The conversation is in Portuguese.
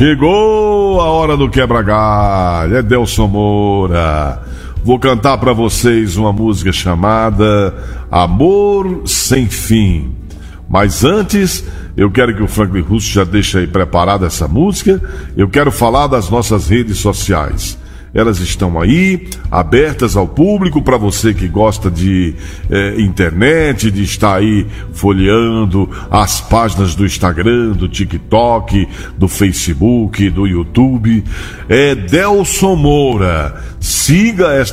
Chegou a hora do quebra-galho, é Delson Moura. Vou cantar pra vocês uma música chamada Amor Sem Fim. Mas antes, eu quero que o Franklin Russo já deixe aí preparada essa música. Eu quero falar das nossas redes sociais. Elas estão aí, abertas ao público, para você que gosta de internet, de estar aí folheando as páginas do Instagram, do TikTok, do Facebook, do YouTube. É Delson Moura. Siga esta